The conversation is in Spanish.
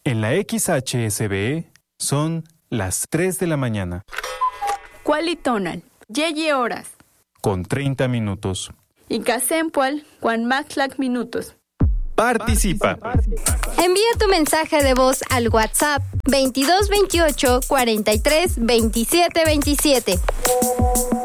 En la XHSB son las 3 de la mañana. Cualitonal, yeyi horas. Con 30 minutos. Y casempual, cuan maxlac minutos. Participa. Envía tu mensaje de voz al WhatsApp 2228 43 27 27.